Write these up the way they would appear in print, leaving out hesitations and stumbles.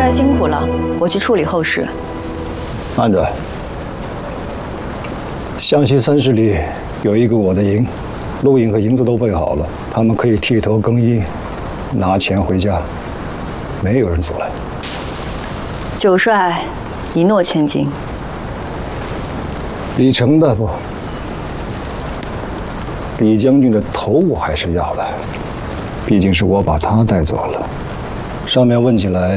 帅辛苦了，我去处理后事。 慢着，湘西30里有一个我的营，录影和银子都备好了，他们可以剃头更衣，拿钱回家，没有人阻拦。 九帅一诺千金。 李成的不，李将军的头我还是要的，毕竟是我把他带走了。上面问起来，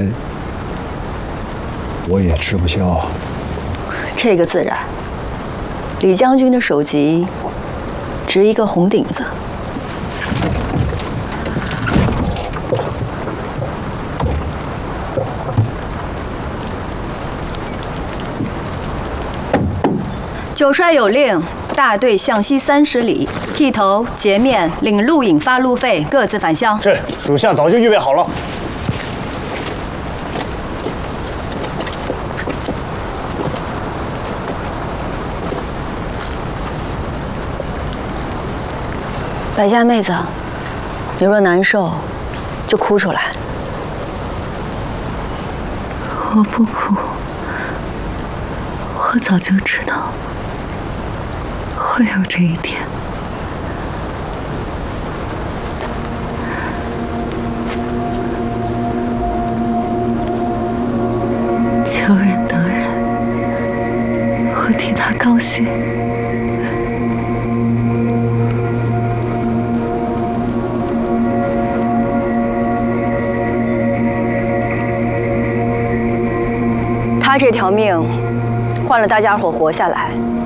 我也吃不消。 这个自然。李将军的首级值一个红顶子。九帅有令，大队向西30里，剃头、洁面、领录影发路费，各自返乡。 是，属下早就预备好了。 白家妹子，你若难受，就哭出来。 我不哭，我早就知道会有这一天。求人得人，我替他高兴。 他这条命，换了大家伙活下来，